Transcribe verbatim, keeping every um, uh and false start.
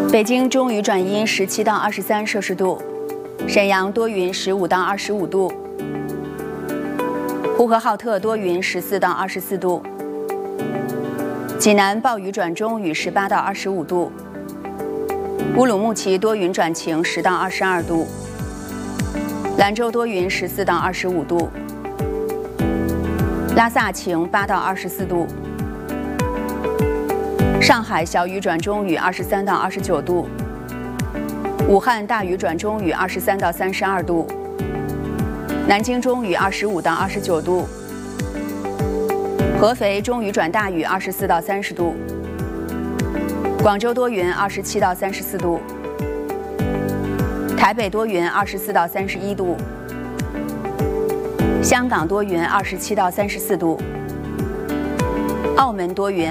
北京中雨转阴，十七到二十三摄氏度；沈阳多云，十五到二十五度；呼和浩特多云，十四到二十四度；济南暴雨转中雨，十八到二十五度；乌鲁木齐多云转晴，十到二十二度；兰州多云，十四到二十五度；拉萨晴，八到二十四度。上海小雨转中雨，二十三到二十九度；武汉大雨转中雨，二十三到三十二度；南京中雨，二十五到二十九度；合肥中雨转大雨，二十四到三十度；广州多云，二十七到三十四度；台北多云，二十四到三十一度；香港多云，二十七到三十四度；澳门多云。